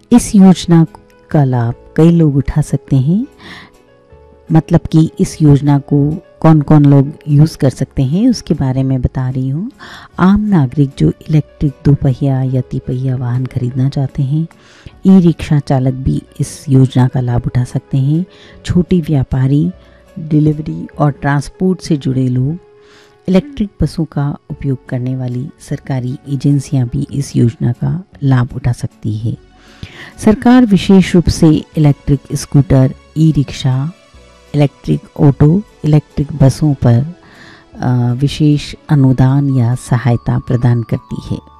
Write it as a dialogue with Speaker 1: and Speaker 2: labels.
Speaker 1: इस योजना का लाभ कई लोग उठा सकते हैं। मतलब कि इस योजना को कौन कौन लोग यूज़ कर सकते हैं उसके बारे में बता रही हूँ। आम नागरिक जो इलेक्ट्रिक दोपहिया या तिपहिया वाहन खरीदना चाहते हैं, ई रिक्शा चालक भी इस योजना का लाभ उठा सकते हैं। छोटे व्यापारी, डिलीवरी और ट्रांसपोर्ट से जुड़े लोग, इलेक्ट्रिक बसों का उपयोग करने वाली सरकारी एजेंसियां भी इस योजना का लाभ उठा सकती है। सरकार विशेष रूप से electric scooter, e rickshaw, electric auto, electric बसों पर विशेष अनुदान या सहायता प्रदान करती है।